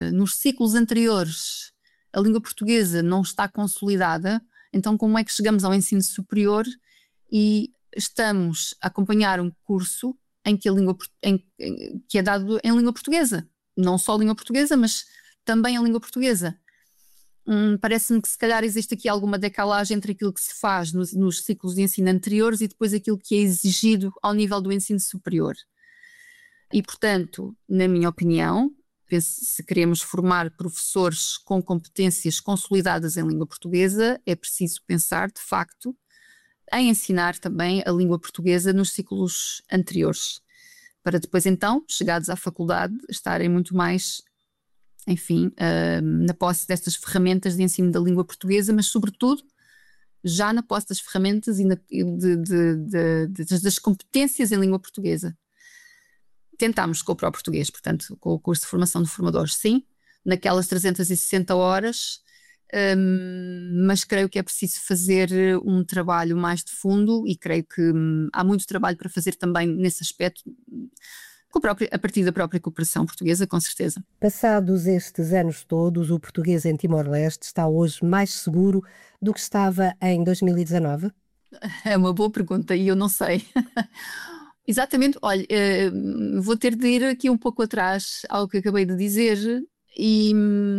nos ciclos anteriores a língua portuguesa não está consolidada, então como é que chegamos ao ensino superior e estamos a acompanhar um curso em que, que é dado em língua portuguesa? Não só língua portuguesa, mas também a língua portuguesa. Parece-me que se calhar existe aqui alguma decalagem entre aquilo que se faz nos ciclos de ensino anteriores e depois aquilo que é exigido ao nível do ensino superior. E, portanto, na minha opinião, se queremos formar professores com competências consolidadas em língua portuguesa, é preciso pensar, de facto, em ensinar também a língua portuguesa nos ciclos anteriores, para depois, então, chegados à faculdade, estarem muito mais, enfim, na posse destas ferramentas de ensino da língua portuguesa, mas, sobretudo, já na posse das ferramentas e das competências em língua portuguesa. Tentámos com o próprio português, portanto, com o curso de formação de formadores, sim, naquelas 360 horas, mas creio que é preciso fazer um trabalho mais de fundo e creio que há muito trabalho para fazer também nesse aspecto, a partir da própria cooperação portuguesa, com certeza. Passados estes anos todos, o português em Timor-Leste está hoje mais seguro do que estava em 2019? É uma boa pergunta e eu não sei. Exatamente, olha, vou ter de ir aqui um pouco atrás ao que acabei de dizer e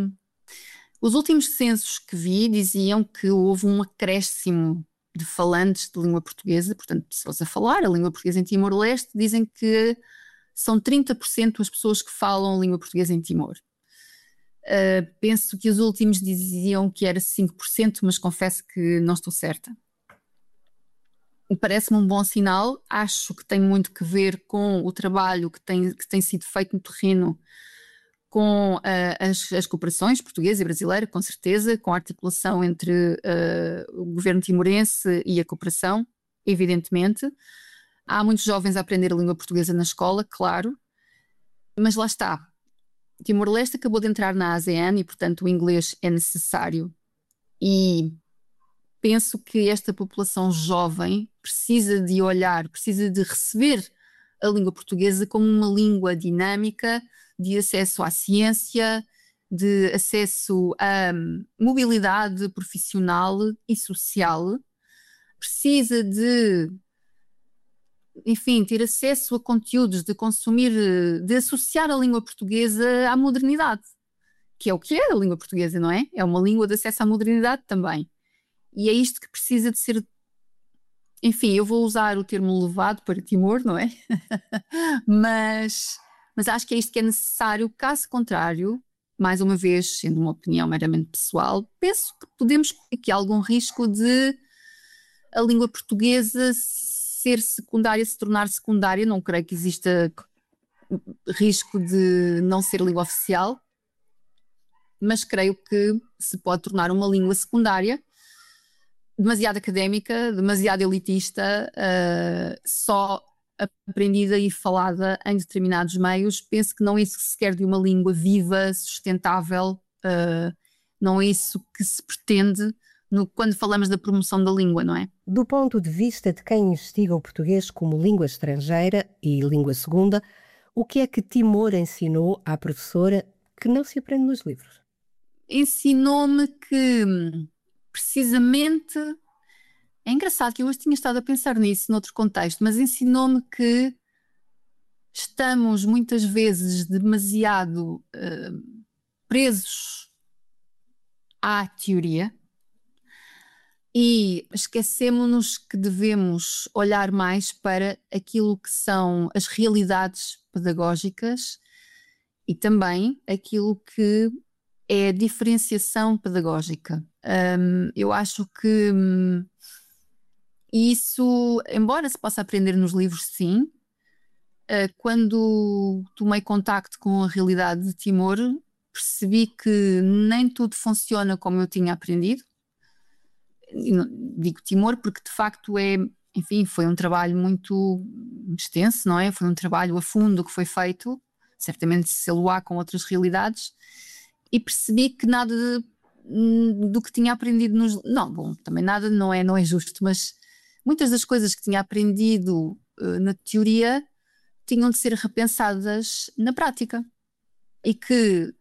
os últimos censos que vi diziam que houve um acréscimo de falantes de língua portuguesa, portanto, se fosse a falar a língua portuguesa em Timor-Leste, dizem que são 30% as pessoas que falam a língua portuguesa em Timor. Penso que os últimos diziam que era 5%, mas confesso que não estou certa. Parece-me um bom sinal, acho que tem muito que ver com o trabalho que tem sido feito no terreno com as cooperações portuguesa e brasileira, com certeza, com a articulação entre o governo timorense e a cooperação, evidentemente. Há muitos jovens a aprender a língua portuguesa na escola, claro, mas lá está. Timor-Leste acabou de entrar na ASEAN e, portanto, o inglês é necessário. E penso que esta população jovem precisa de olhar, precisa de receber a língua portuguesa como uma língua dinâmica, de acesso à ciência, de acesso à mobilidade profissional e social. Precisa de, enfim, ter acesso a conteúdos, de consumir, de associar a língua portuguesa à modernidade, que é o que é a língua portuguesa, não é? É uma língua de acesso à modernidade também. E é isto que precisa de ser, enfim, eu vou usar o termo levado para Timor, não é? mas acho que é isto que é necessário, caso contrário, mais uma vez, sendo uma opinião meramente pessoal, penso que podemos ter aqui algum risco de a língua portuguesa ser secundária, se tornar secundária. Não creio que exista risco de não ser língua oficial, mas creio que se pode tornar uma língua secundária, demasiado académica, demasiado elitista, só aprendida e falada em determinados meios. Penso que não é isso que se quer de uma língua viva, sustentável, não é isso que se pretende quando falamos da promoção da língua, não é? Do ponto de vista de quem investiga o português como língua estrangeira e língua segunda, o que é que Timor ensinou à professora que não se aprende nos livros? Ensinou-me que, precisamente, é engraçado que eu hoje tinha estado a pensar nisso noutro contexto, mas ensinou-me que estamos muitas vezes demasiado presos à teoria e esquecemos-nos que devemos olhar mais para aquilo que são as realidades pedagógicas e também aquilo que é a diferenciação pedagógica. Eu acho que isso, embora se possa aprender nos livros, sim, quando tomei contacto com a realidade de Timor, percebi que nem tudo funciona como eu tinha aprendido. Digo Timor porque de facto enfim, foi um trabalho muito extenso, não é? Foi um trabalho a fundo que foi feito, certamente se aluá com outras realidades, e percebi que nada do que tinha aprendido não, bom, também nada não é justo, mas muitas das coisas que tinha aprendido na teoria tinham de ser repensadas na prática. E que